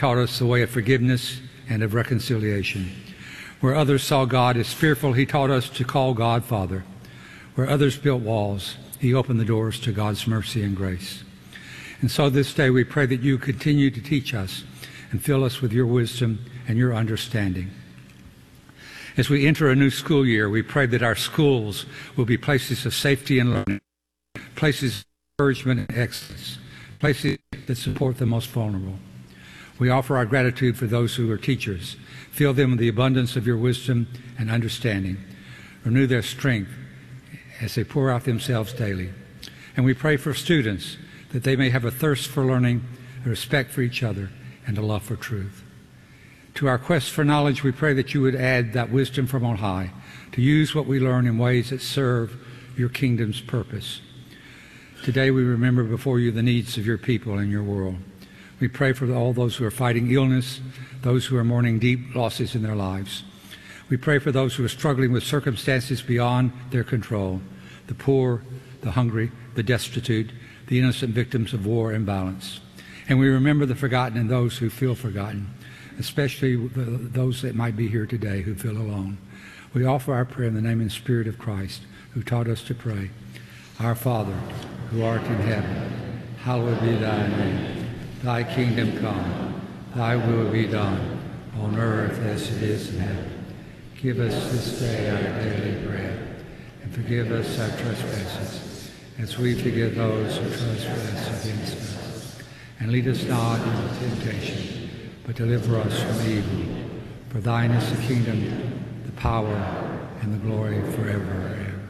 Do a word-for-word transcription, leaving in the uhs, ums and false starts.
taught us the way of forgiveness and of reconciliation. Where others saw God as fearful, he taught us to call God Father. Where others built walls, he opened the doors to God's mercy and grace. And so this day we pray that you continue to teach us and fill us with your wisdom and your understanding. As we enter a new school year, we pray that our schools will be places of safety and learning, places of encouragement and excellence, places that support the most vulnerable. We offer our gratitude for those who are teachers. Fill them with the abundance of your wisdom and understanding. Renew their strength as they pour out themselves daily. And we pray for students that they may have a thirst for learning, a respect for each other, and a love for truth. To our quest for knowledge, we pray that you would add that wisdom from on high to use what we learn in ways that serve your kingdom's purpose. Today we remember before you the needs of your people and your world. We pray for all those who are fighting illness, those who are mourning deep losses in their lives. We pray for those who are struggling with circumstances beyond their control, the poor, the hungry, the destitute, the innocent victims of war and violence. And we remember the forgotten and those who feel forgotten, especially those that might be here today who feel alone. We offer our prayer in the name and spirit of Christ, who taught us to pray. Our Father, who art in heaven, hallowed be thy name. Thy kingdom come, thy will be done, on earth as it is in heaven. Give us this day our daily bread, and forgive us our trespasses, as we forgive those who trespass against us. And lead us not into temptation, but deliver us from evil. For thine is the kingdom, the power, and the glory forever.